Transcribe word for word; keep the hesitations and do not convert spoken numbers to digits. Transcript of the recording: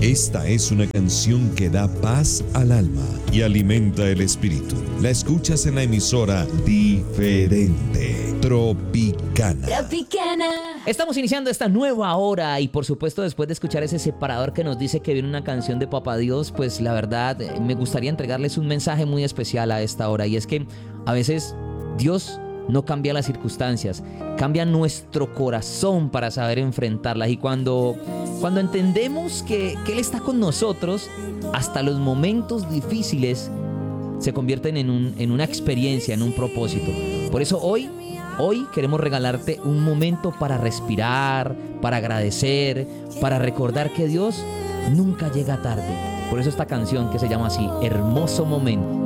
Esta es una canción que da paz al alma y alimenta el espíritu. La escuchas en la emisora Diferente, Tropicana. Tropicana. Estamos iniciando esta nueva hora y por supuesto después de escuchar ese separador que nos dice que viene una canción de Papá Dios, pues la verdad eh, me gustaría entregarles un mensaje muy especial a esta hora, y es que a veces Dios no cambia las circunstancias, cambia nuestro corazón para saber enfrentarlas, y cuando, cuando entendemos que, que Él está con nosotros, hasta los momentos difíciles se convierten en, un, en una experiencia, en un propósito. Por eso hoy, hoy queremos regalarte un momento para respirar, para agradecer, para recordar que Dios nunca llega tarde. Por eso esta canción que se llama así, Hermoso Momento.